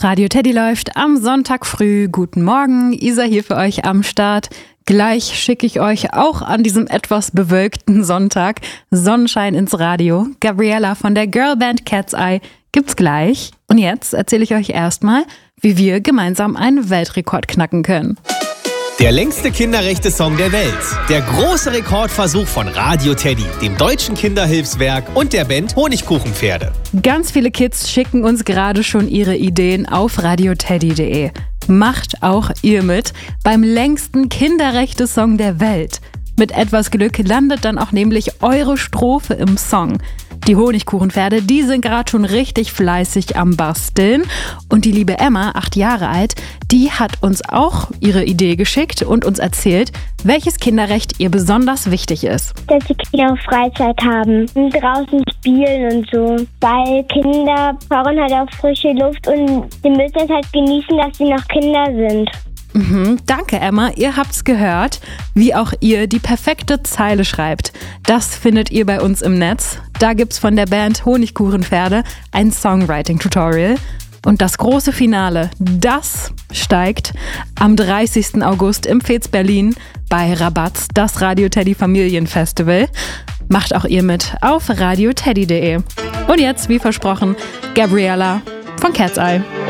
Radio Teddy läuft am Sonntag früh. Guten Morgen, Isa hier für euch am Start. Gleich schicke ich euch auch an diesem etwas bewölkten Sonntag Sonnenschein ins Radio. Gabriella von der Girlband Cat's Eye gibt's gleich. Und jetzt erzähle ich euch erstmal, wie wir gemeinsam einen Weltrekord knacken können. Der längste Kinderrechte-Song der Welt. Der große Rekordversuch von Radio Teddy, dem Deutschen Kinderhilfswerk und der Band Honigkuchenpferde. Ganz viele Kids schicken uns gerade schon ihre Ideen auf radioteddy.de. Macht auch ihr mit beim längsten Kinderrechte-Song der Welt. Mit etwas Glück landet dann auch nämlich eure Strophe im Song. Die Honigkuchenpferde, die sind gerade schon richtig fleißig am Basteln. Und die liebe Emma, 8 Jahre alt, die hat uns auch ihre Idee geschickt und uns erzählt, welches Kinderrecht ihr besonders wichtig ist. Dass die Kinder auch Freizeit haben und draußen spielen und so. Weil Kinder brauchen halt auch frische Luft und sie müssen es halt genießen, dass sie noch Kinder sind. Danke, Emma. Ihr habt's gehört, wie auch ihr die perfekte Zeile schreibt. Das findet ihr bei uns im Netz. Da gibt's von der Band Honigkuchenpferde ein Songwriting-Tutorial. Und das große Finale, das steigt am 30. August im Fez Berlin bei Rabatz, das Radio Teddy Familienfestival. Macht auch ihr mit auf radioteddy.de. Und jetzt, wie versprochen, Gabriella von Cat's Eye.